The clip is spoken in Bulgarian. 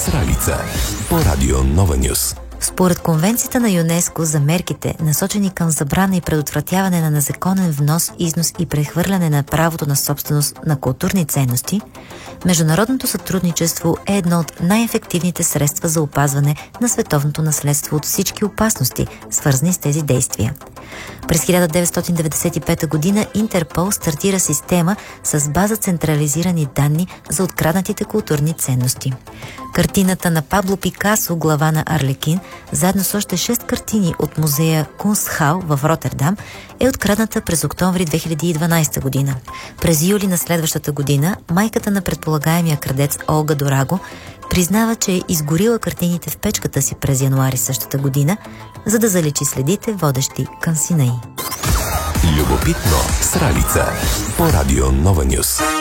Сралица по радио Нова Нюс. Според Конвенцията на ЮНЕСКО за мерките, насочени към забрана и предотвратяване на незаконен внос, износ и прехвърляне на правото на собственост на културни ценности, международното сътрудничество е едно от най-ефективните средства за опазване на световното наследство от всички опасности, свързани с тези действия. През 1995 година Интерпол стартира система с база централизирани данни за откраднатите културни ценности. Картината на Пабло Пикасо «Глава на Арлекин», заедно с още 6 картини от музея Кунстхал в Ротердам, е открадната през октомври 2012 година. През юли на следващата година майката на предполагаемия крадец Олга Дораго признава, че е изгорила картините в печката си през януари същата година, за да заличи следите, водещи към сина й. Любопитно Сралица по радио Нова Нюс.